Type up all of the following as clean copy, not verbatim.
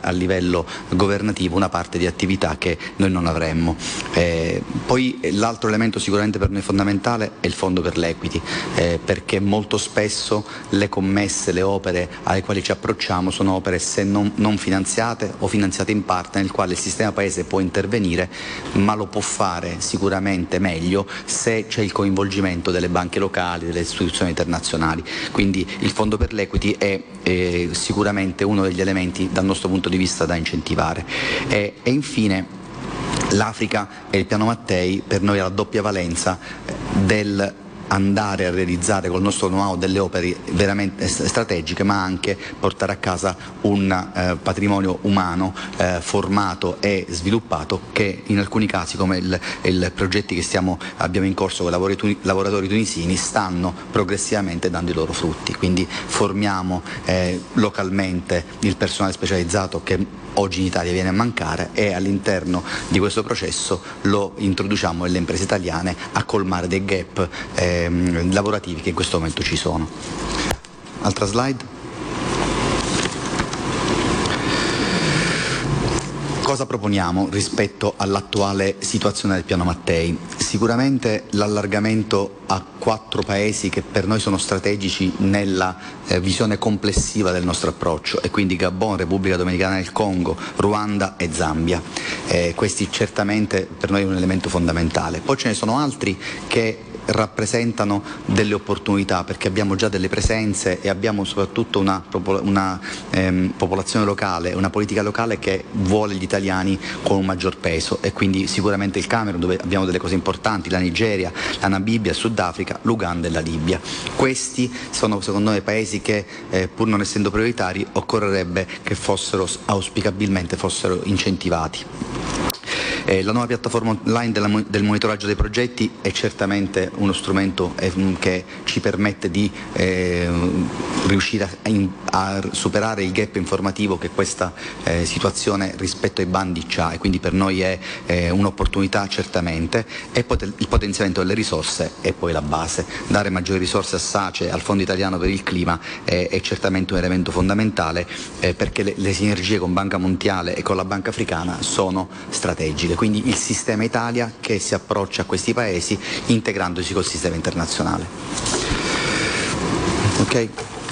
a livello governativo una parte di attività che noi non avremmo. Poi l'altro elemento sicuramente per noi fondamentale è il fondo per l'equity, perché molto spesso le commesse, le opere alle quali ci approcciamo sono opere se non finanziate o finanziate in parte, nel quale il sistema paese può intervenire, ma lo può fare sicuramente meglio se c'è il coinvolgimento delle banche locali, delle istituzioni internazionali. Quindi il fondo per l'equity è sicuramente uno degli elementi dal nostro punto di vista da incentivare. E infine l'Africa e il piano Mattei per noi ha la doppia valenza del andare a realizzare col nostro know-how delle opere veramente strategiche, ma anche portare a casa un patrimonio umano formato e sviluppato che in alcuni casi, come i progetti che abbiamo in corso con i lavoratori tunisini, stanno progressivamente dando i loro frutti. Quindi formiamo localmente il personale specializzato che oggi in Italia viene a mancare, e all'interno di questo processo lo introduciamo nelle imprese italiane a colmare dei gap lavorativi che in questo momento ci sono. Altra slide. Cosa proponiamo rispetto all'attuale situazione del piano Mattei? Sicuramente l'allargamento a 4 paesi che per noi sono strategici nella visione complessiva del nostro approccio, e quindi Gabon, Repubblica Dominicana del Congo, Ruanda e Zambia. Questi certamente per noi è un elemento fondamentale. Poi ce ne sono altri che rappresentano delle opportunità, perché abbiamo già delle presenze e abbiamo soprattutto una popolazione locale, una politica locale che vuole gli italiani con un maggior peso, e quindi sicuramente il Camerun, dove abbiamo delle cose importanti, la Nigeria, la Namibia, il Sudafrica, l'Uganda e la Libia. Questi sono secondo noi paesi che pur non essendo prioritari occorrerebbe che auspicabilmente fossero incentivati. La nuova piattaforma online del monitoraggio dei progetti è certamente uno strumento che ci permette di riuscire a superare il gap informativo che questa situazione rispetto ai bandi c'ha, e quindi per noi è un'opportunità certamente. E poi il potenziamento delle risorse è poi la base. Dare maggiori risorse a SACE, al Fondo Italiano per il Clima, è certamente un elemento fondamentale, perché le sinergie con Banca Mondiale e con la Banca Africana sono strategiche. Quindi il sistema Italia che si approccia a questi paesi integrandosi col sistema internazionale. Ok?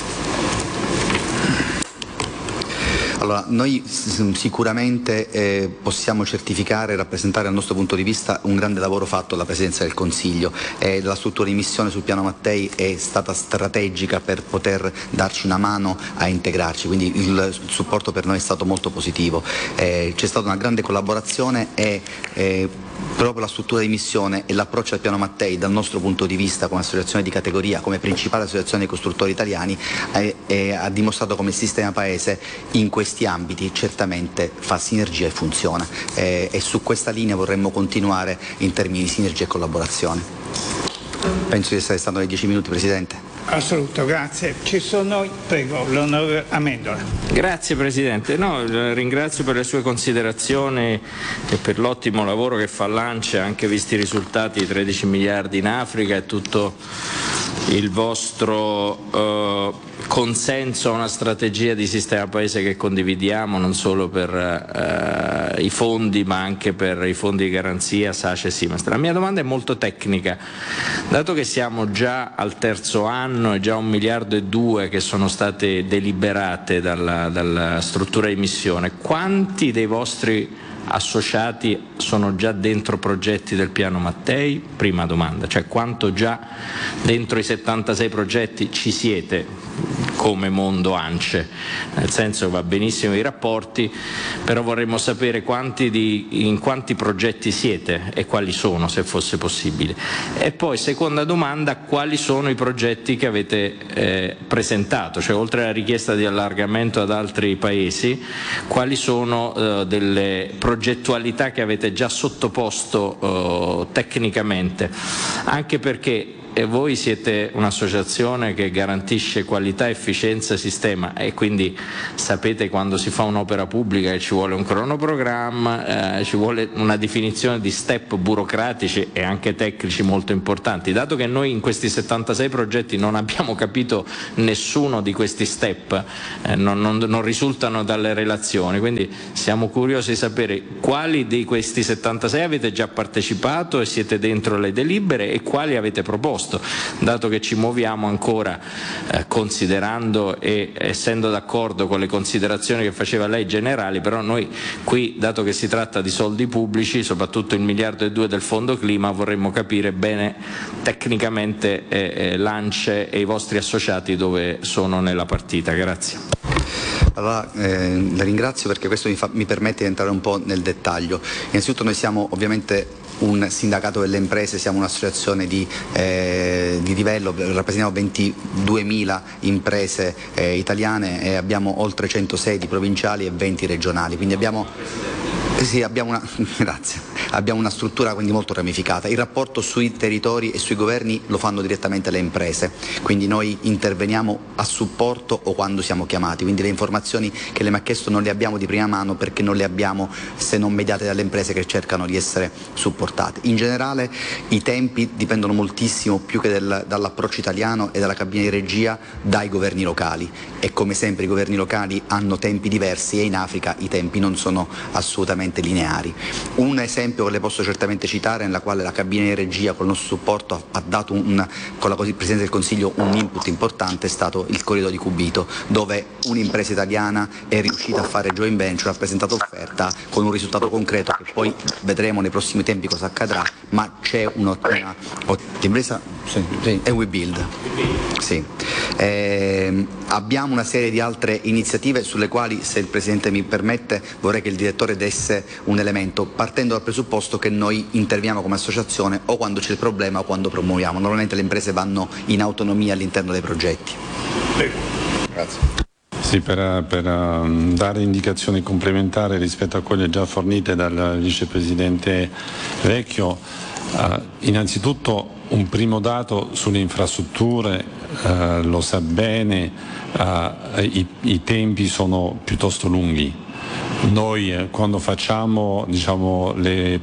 Allora, noi sicuramente possiamo certificare e rappresentare dal nostro punto di vista un grande lavoro fatto dalla Presidenza del Consiglio. La struttura di missione sul piano Mattei è stata strategica per poter darci una mano a integrarci, quindi il supporto per noi è stato molto positivo. C'è stata una grande collaborazione e proprio la struttura di missione e l'approccio al piano Mattei dal nostro punto di vista come associazione di categoria, come principale associazione dei costruttori italiani, ha dimostrato come il sistema paese in questi ambiti certamente fa sinergia e funziona, e su questa linea vorremmo continuare in termini di sinergia e collaborazione. Penso di essere stato nei 10 minuti, Presidente. Assoluto, grazie. Prego, l'onorevole Amendola. Grazie Presidente. Ringrazio per le sue considerazioni e per l'ottimo lavoro che fa l'ANCE, anche visti i risultati, 13 miliardi in Africa e tutto il vostro consenso a una strategia di sistema paese che condividiamo, non solo per i fondi ma anche per i fondi di garanzia, SACE e Simest. La mia domanda è molto tecnica. Dato che siamo già al terzo anno e già 1,2 miliardi che sono state deliberate dalla struttura di missione, quanti dei vostri associati sono già dentro progetti del piano Mattei? Prima domanda, cioè quanto già dentro i 76 progetti ci siete come mondo ANCE, nel senso che va benissimo i rapporti, però vorremmo sapere in quanti progetti siete e quali sono, se fosse possibile. E poi seconda domanda, quali sono i progetti che avete presentato, cioè oltre alla richiesta di allargamento ad altri paesi, quali sono delle progettualità che avete già sottoposto tecnicamente, anche perché voi siete un'associazione che garantisce qualità, efficienza, sistema, e quindi sapete quando si fa un'opera pubblica che ci vuole un cronoprogramma, ci vuole una definizione di step burocratici e anche tecnici molto importanti. Dato che noi in questi 76 progetti non abbiamo capito nessuno di questi step, non risultano dalle relazioni, quindi siamo curiosi di sapere quali di questi 76 avete già partecipato e siete dentro le delibere e quali avete proposto, dato che ci muoviamo ancora considerando e essendo d'accordo con le considerazioni che faceva lei generali, però noi qui, dato che si tratta di soldi pubblici, soprattutto il 1,2 miliardi del Fondo Clima, vorremmo capire bene tecnicamente l'ANCE e i vostri associati dove sono nella partita. Grazie. Allora, la ringrazio perché questo mi permette di entrare un po' nel dettaglio. Innanzitutto noi siamo ovviamente un sindacato delle imprese, siamo un'associazione di livello, rappresentiamo 22.000 imprese italiane e abbiamo oltre 100 sedi provinciali e 20 regionali, quindi abbiamo una struttura quindi molto ramificata. Il rapporto sui territori e sui governi lo fanno direttamente le imprese, quindi noi interveniamo a supporto o quando siamo chiamati, quindi le informazioni che lei mi ha chiesto non le abbiamo di prima mano perché non le abbiamo se non mediate dalle imprese che cercano di essere supportate. In generale i tempi dipendono moltissimo più che dall'approccio italiano e dalla cabina di regia dai governi locali, e come sempre i governi locali hanno tempi diversi e in Africa i tempi non sono assolutamente lineari. Un esempio che le posso certamente citare, nella quale la cabina di regia col nostro supporto ha dato con la Presidenza del Consiglio un input importante, è stato il corridoio di Cubito, dove un'impresa italiana è riuscita a fare joint venture, ha presentato offerta con un risultato concreto che poi vedremo nei prossimi tempi cosa accadrà, ma c'è l'impresa è WeBuild. Sì. Abbiamo una serie di altre iniziative sulle quali, se il Presidente mi permette, vorrei che il Direttore desse un elemento, partendo dal presupposto che noi interveniamo come associazione o quando c'è il problema o quando promuoviamo. Normalmente le imprese vanno in autonomia all'interno dei progetti. Grazie. Sì, per dare indicazioni complementari rispetto a quelle già fornite dal Vicepresidente Vecchio, innanzitutto un primo dato sulle infrastrutture, lo sa bene, i tempi sono piuttosto lunghi. Noi quando facciamo le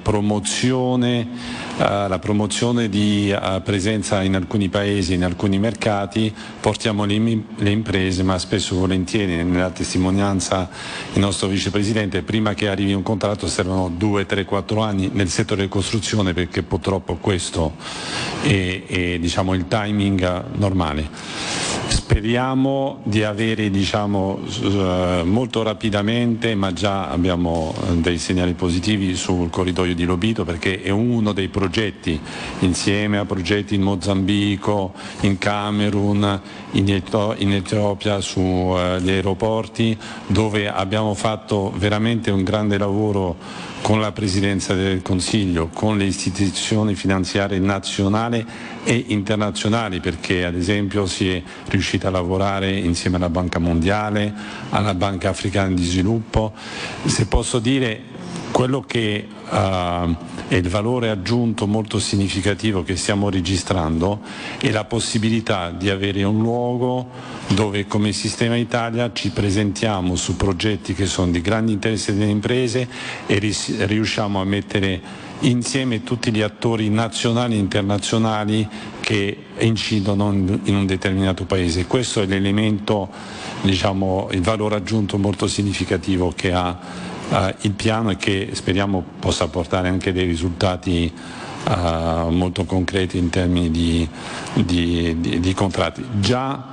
la promozione di presenza in alcuni paesi, in alcuni mercati, portiamo le imprese, ma spesso e volentieri, nella testimonianza il nostro Vicepresidente, prima che arrivi un contratto servono 2, 3, 4 anni nel settore della costruzione, perché purtroppo questo è il timing normale. Speriamo di avere molto rapidamente, ma già abbiamo dei segnali positivi sul corridoio di Lobito, perché è uno dei progetti, insieme a progetti in Mozambico, in Camerun, in Etiopia, sugli aeroporti, dove abbiamo fatto veramente un grande lavoro con la Presidenza del Consiglio, con le istituzioni finanziarie nazionali e internazionali, perché ad esempio si è riuscita a lavorare insieme alla Banca Mondiale, alla Banca Africana di Sviluppo. Se posso dire, quello che è il valore aggiunto molto significativo che stiamo registrando è la possibilità di avere un luogo dove come Sistema Italia ci presentiamo su progetti che sono di grande interesse delle imprese e riusciamo a mettere insieme tutti gli attori nazionali e internazionali che incidono in un determinato paese. Questo è l'elemento, il valore aggiunto molto significativo che ha il piano e che speriamo possa portare anche dei risultati molto concreti in termini di contratti. Già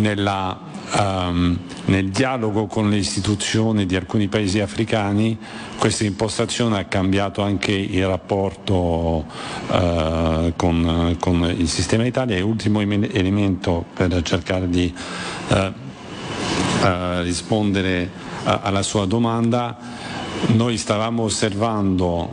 nel dialogo con le istituzioni di alcuni paesi africani questa impostazione ha cambiato anche il rapporto con il Sistema Italia. E ultimo elemento per cercare di rispondere alla sua domanda, noi stavamo osservando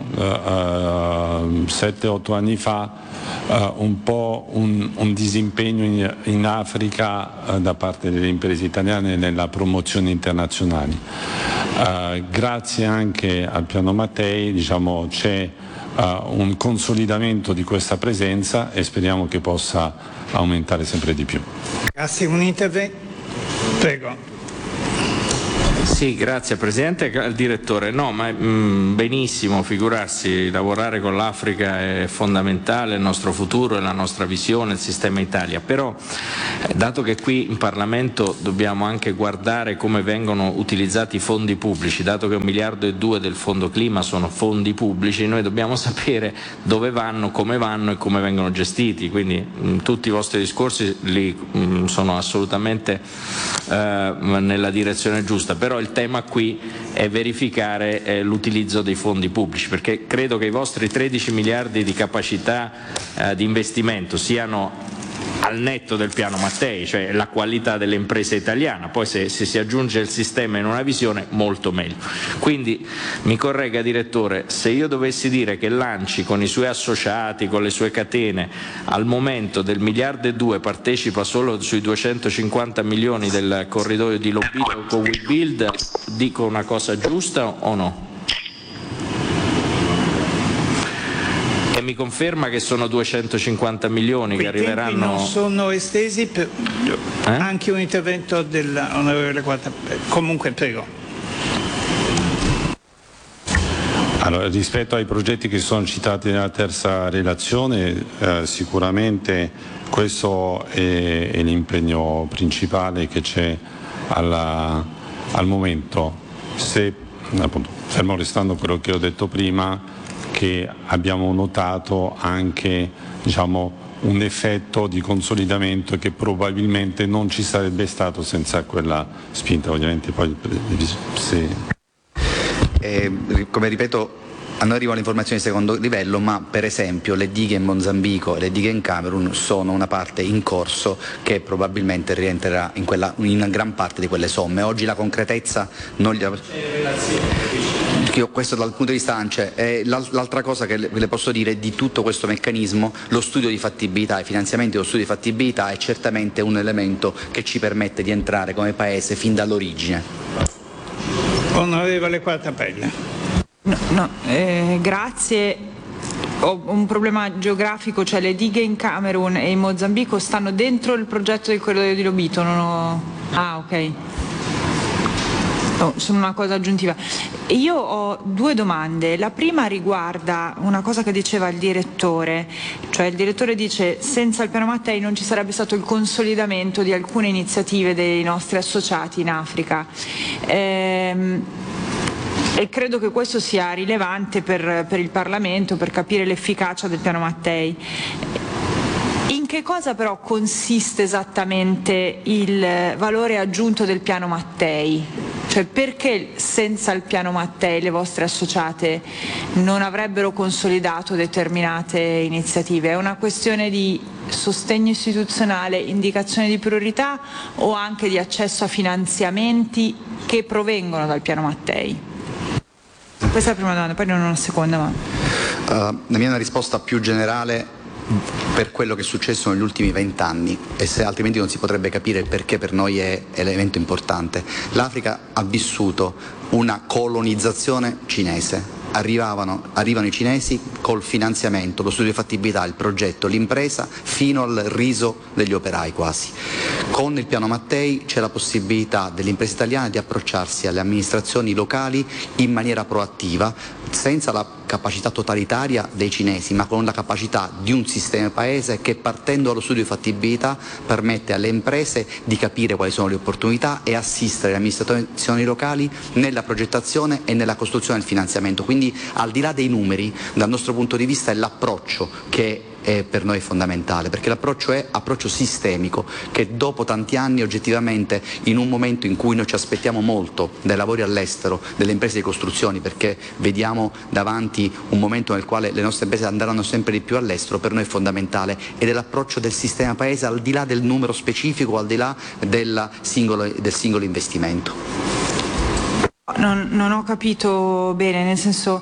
7-8 anni fa un po' un disimpegno in Africa da parte delle imprese italiane nella promozione internazionale. Grazie anche al piano Mattei c'è un consolidamento di questa presenza e speriamo che possa aumentare sempre di più. Grazie, un intervento. Prego. Sì, grazie Presidente. Al Direttore, no, ma benissimo, figurarsi, lavorare con l'Africa è fondamentale, il nostro futuro, la nostra visione, il sistema Italia, però dato che qui in Parlamento dobbiamo anche guardare come vengono utilizzati i fondi pubblici, dato che 1,2 miliardi del Fondo Clima sono fondi pubblici, noi dobbiamo sapere dove vanno e come vengono gestiti, quindi tutti i vostri discorsi sono assolutamente nella direzione giusta, però il tema qui è verificare l'utilizzo dei fondi pubblici, perché credo che i vostri 13 miliardi di capacità di investimento siano al netto del piano Mattei, cioè la qualità delle imprese italiane, poi se si aggiunge il sistema in una visione molto meglio. Quindi mi corregga Direttore, se io dovessi dire che l'ANCI con i suoi associati, con le sue catene, al momento del 1,2 miliardi partecipa solo sui 250 milioni del corridoio di Lobito con WeBuild, dico una cosa giusta o no? E mi conferma che sono 250 milioni che arriveranno. I tempi non sono estesi, anche un intervento dell'onorevole Quartapelle. Comunque, prego. Allora, rispetto ai progetti che sono citati nella terza relazione, sicuramente questo è l'impegno principale che c'è al momento. Se, appunto, fermo restando quello che ho detto prima, che abbiamo notato anche un effetto di consolidamento che probabilmente non ci sarebbe stato senza quella spinta, ovviamente poi come ripeto, a noi arrivano informazioni di secondo livello, ma per esempio le dighe in Mozambico e le dighe in Camerun sono una parte in corso che probabilmente rientrerà in gran parte di quelle somme. Oggi la concretezza non gli questo dal punto di vista ANCE. L'altra cosa che le posso dire di tutto questo meccanismo, lo studio di fattibilità, i finanziamenti dello studio di fattibilità è certamente un elemento che ci permette di entrare come Paese fin dall'origine. Onorevole Quartapelle. Grazie. Ho un problema geografico, cioè le dighe in Camerun e in Mozambico stanno dentro il progetto del corridoio di Lobito, ok. Sono una cosa aggiuntiva. Io ho due domande. La prima riguarda una cosa che diceva il Direttore, cioè il Direttore dice senza il piano Mattei non ci sarebbe stato il consolidamento di alcune iniziative dei nostri associati in Africa. E credo che questo sia rilevante per il Parlamento, per capire l'efficacia del piano Mattei. In che cosa però consiste esattamente il valore aggiunto del piano Mattei? Cioè perché senza il piano Mattei le vostre associate non avrebbero consolidato determinate iniziative? È una questione di sostegno istituzionale, indicazione di priorità o anche di accesso a finanziamenti che provengono dal piano Mattei? Questa è la prima domanda, poi non ho una seconda. La mia è una risposta più generale per quello che è successo negli ultimi 20 anni e se altrimenti non si potrebbe capire perché per noi è elemento importante. L'Africa ha vissuto una colonizzazione cinese. Arrivano i cinesi col finanziamento, lo studio di fattibilità, il progetto, l'impresa, fino al riso degli operai quasi. Con il piano Mattei c'è la possibilità delle imprese italiane di approcciarsi alle amministrazioni locali in maniera proattiva, senza la capacità totalitaria dei cinesi, ma con la capacità di un sistema paese che partendo dallo studio di fattibilità permette alle imprese di capire quali sono le opportunità e assistere le amministrazioni locali nella progettazione e nella costruzione del finanziamento. Quindi al di là dei numeri, dal nostro punto di vista è l'approccio che è per noi fondamentale, perché l'approccio è approccio sistemico, che dopo tanti anni oggettivamente in un momento in cui noi ci aspettiamo molto dai lavori all'estero, delle imprese di costruzioni, perché vediamo davanti un momento nel quale le nostre imprese andranno sempre di più all'estero, per noi è fondamentale ed è l'approccio del sistema paese al di là del numero specifico, al di là del singolo investimento. Non ho capito bene, nel senso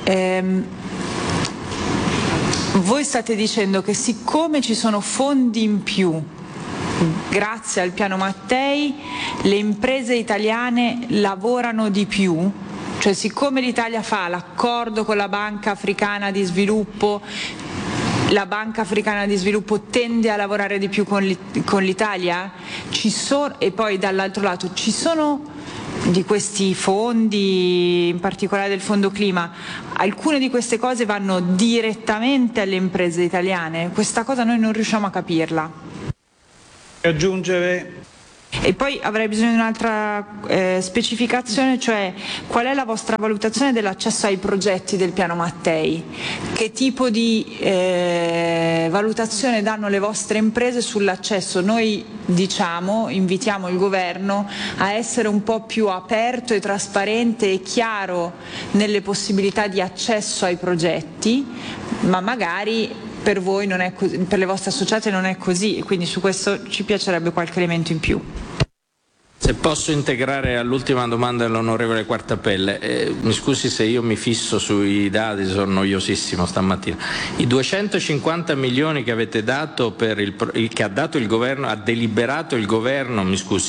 voi state dicendo che siccome ci sono fondi in più grazie al piano Mattei le imprese italiane lavorano di più Cioè, siccome l'Italia fa l'accordo con la Banca Africana di Sviluppo, la Banca Africana di Sviluppo tende a lavorare di più con l'Italia? E poi dall'altro lato ci sono di questi fondi, in particolare del Fondo Clima, alcune di queste cose vanno direttamente alle imprese italiane? Questa cosa noi non riusciamo a capirla. Aggiungere. E poi avrei bisogno di un'altra specificazione, cioè qual è la vostra valutazione dell'accesso ai progetti del Piano Mattei? Che tipo di valutazione danno le vostre imprese sull'accesso? Noi invitiamo il governo a essere un po' più aperto e trasparente e chiaro nelle possibilità di accesso ai progetti, ma magari per voi non è così, per le vostre associate non è così, e quindi su questo ci piacerebbe qualche elemento in più. Se posso integrare all'ultima domanda dell'onorevole Quartapelle, mi scusi se io mi fisso sui dati, sono noiosissimo stamattina. I 250 milioni che avete dato che ha dato il governo, ha deliberato il governo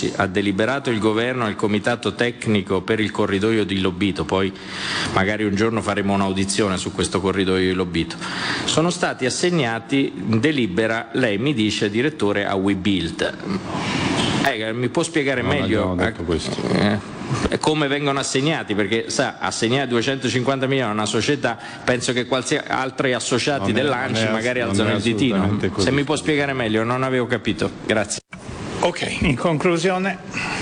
e il comitato tecnico per il corridoio di Lobito, poi magari un giorno faremo un'audizione su questo corridoio di Lobito, sono stati assegnati in delibera, lei mi dice, direttore, a WeBuild. Mi può spiegare meglio come vengono assegnati? Perché assegnare 250 milioni a una società, penso che qualsiasi altri associati dell'ANCI magari alzano il ditino. Se mi può spiegare meglio, non avevo capito. Grazie. Ok, in conclusione.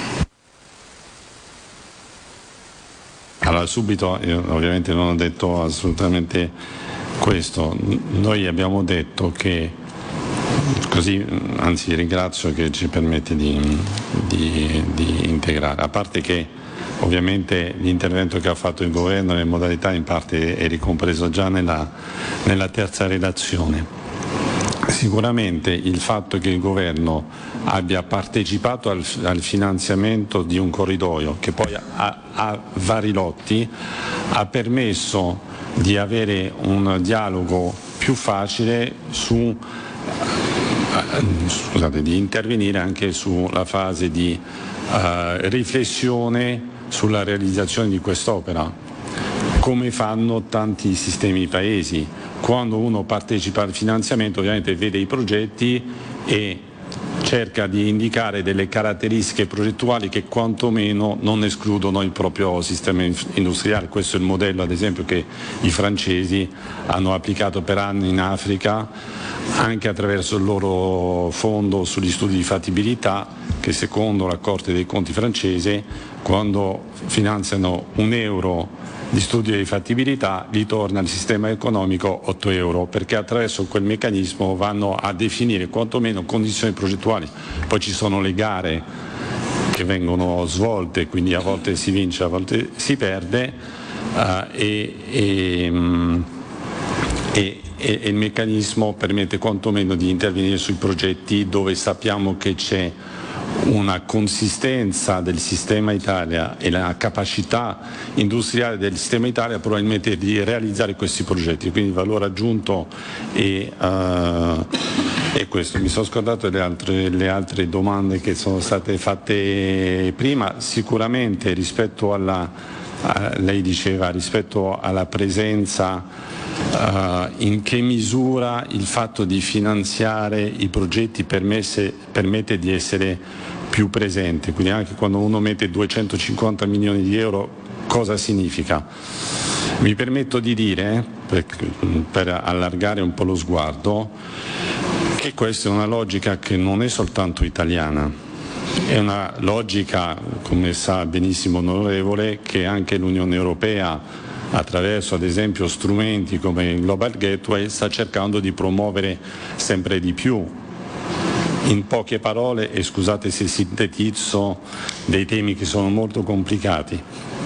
Allora, subito, io ovviamente non ho detto assolutamente questo. Noi abbiamo detto che, così, anzi ringrazio che ci permette di integrare, a parte che ovviamente l'intervento che ha fatto il governo nelle modalità in parte è ricompreso già nella terza relazione. Sicuramente il fatto che il governo abbia partecipato al finanziamento di un corridoio che poi ha vari lotti ha permesso di avere un dialogo più facile di intervenire anche sulla fase di riflessione sulla realizzazione di quest'opera, come fanno tanti sistemi paesi. Quando uno partecipa al finanziamento ovviamente vede i progetti e cerca di indicare delle caratteristiche progettuali che quantomeno non escludono il proprio sistema industriale. Questo è il modello, ad esempio, che i francesi hanno applicato per anni in Africa, anche attraverso il loro fondo sugli studi di fattibilità, che secondo la Corte dei Conti francese, quando finanziano €1 di studio di fattibilità, gli torna al sistema economico €8, perché attraverso quel meccanismo vanno a definire quantomeno condizioni progettuali. Poi ci sono le gare che vengono svolte, quindi a volte si vince, a volte si perde, e il meccanismo permette quantomeno di intervenire sui progetti dove sappiamo che c'è una consistenza del sistema Italia e la capacità industriale del sistema Italia probabilmente di realizzare questi progetti, quindi il valore aggiunto è questo. Mi sono scordato le altre domande che sono state fatte prima. Sicuramente rispetto lei diceva rispetto alla presenza, in che misura il fatto di finanziare i progetti permette di essere più presente, quindi anche quando uno mette 250 milioni di euro cosa significa? Mi permetto di dire, per allargare un po' lo sguardo, che questa è una logica che non è soltanto italiana, è una logica, come sa benissimo onorevole, che anche l'Unione Europea, attraverso ad esempio strumenti come il Global Gateway, sta cercando di promuovere sempre di più. In poche parole, e scusate se sintetizzo dei temi che sono molto complicati,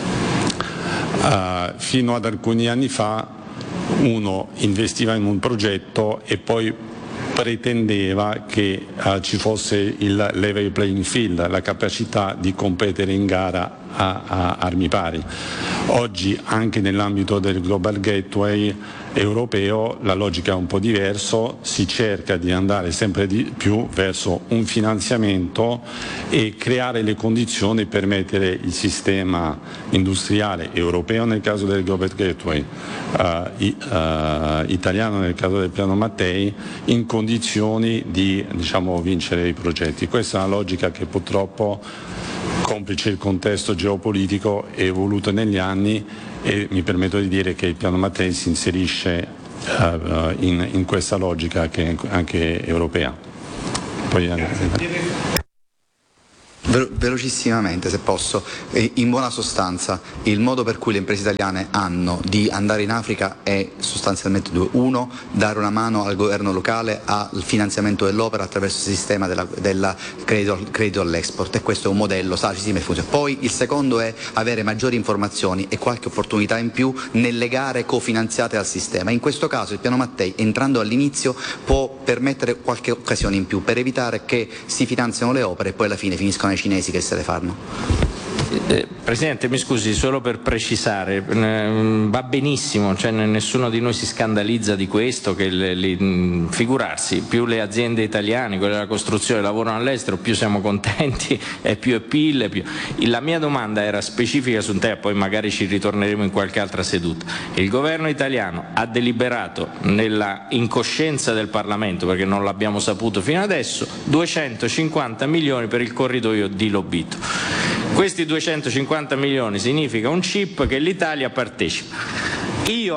fino ad alcuni anni fa uno investiva in un progetto e poi pretendeva che ci fosse il level playing field, la capacità di competere in gara a armi pari. Oggi anche nell'ambito del Global Gateway europeo la logica è un po' diversa, si cerca di andare sempre di più verso un finanziamento e creare le condizioni per mettere il sistema industriale europeo nel caso del Global Gateway, italiano nel caso del piano Mattei, in condizioni di vincere i progetti. Questa è una logica che purtroppo, complice il contesto geopolitico, è evoluto negli anni e mi permetto di dire che il piano Mattei si inserisce in questa logica che è anche europea. Velocissimamente, se posso, in buona sostanza il modo per cui le imprese italiane hanno di andare in Africa è sostanzialmente due. Uno, dare una mano al governo locale al finanziamento dell'opera attraverso il sistema del credito all'export, e questo è un modello sagissimo e funziona. Poi il secondo è avere maggiori informazioni e qualche opportunità in più nelle gare cofinanziate al sistema. In questo caso il piano Mattei, entrando all'inizio, può permettere qualche occasione in più per evitare che si finanziano le opere e poi alla fine finiscono ai cinesi che se le fanno. Presidente, mi scusi, solo per precisare, va benissimo, cioè nessuno di noi si scandalizza di questo, figurarsi, più le aziende italiane, quelle della costruzione, lavorano all'estero, più siamo contenti e più è PIL. La mia domanda era specifica su un tema, poi magari ci ritorneremo in qualche altra seduta. Il governo italiano ha deliberato nella incoscienza del Parlamento, perché non l'abbiamo saputo fino adesso, 250 milioni per il corridoio di Lobito. Questi 250 milioni significa un chip che l'Italia partecipa. Io,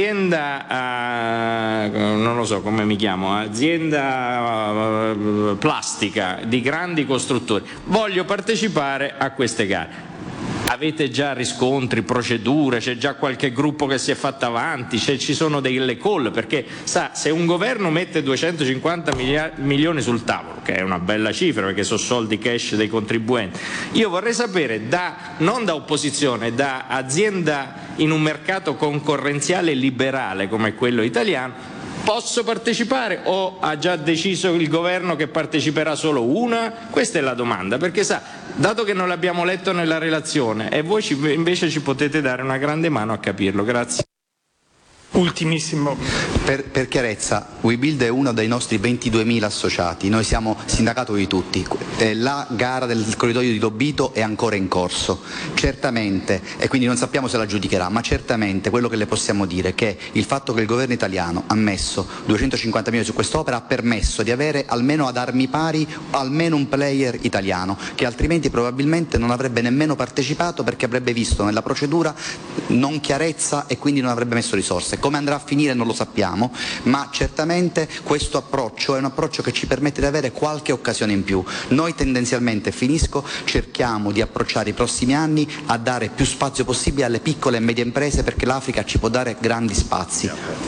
azienda, non lo so come mi chiamo, azienda plastica di grandi costruttori, voglio partecipare a queste gare. Avete già riscontri, procedure, c'è già qualche gruppo che si è fatto avanti, ci sono delle call, perché sa, se un governo mette 250 milioni sul tavolo, che è una bella cifra perché sono soldi cash dei contribuenti, io vorrei sapere, non da opposizione, da azienda in un mercato concorrenziale liberale come quello italiano, posso partecipare o ha già deciso il governo che parteciperà solo una? Questa è la domanda, perché sa, dato che non l'abbiamo letto nella relazione e voi invece ci potete dare una grande mano a capirlo. Grazie. Ultimissimo. Per chiarezza, WeBuild è uno dei nostri 22.000 associati, noi siamo sindacato di tutti, la gara del corridoio di Lobito è ancora in corso, certamente, e quindi non sappiamo se la giudicherà, ma certamente quello che le possiamo dire è che il fatto che il governo italiano ha messo 250 milioni su quest'opera ha permesso di avere almeno ad armi pari almeno un player italiano, che altrimenti probabilmente non avrebbe nemmeno partecipato perché avrebbe visto nella procedura non chiarezza e quindi non avrebbe messo risorse. Come andrà a finire non lo sappiamo, ma certamente questo approccio è un approccio che ci permette di avere qualche occasione in più. Noi tendenzialmente, cerchiamo di approcciare i prossimi anni a dare più spazio possibile alle piccole e medie imprese, perché l'Africa ci può dare grandi spazi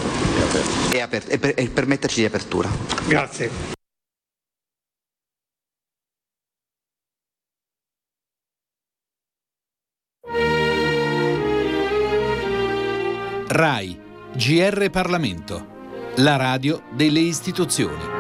e permetterci di apertura. Grazie. RAI GR Parlamento, la radio delle istituzioni.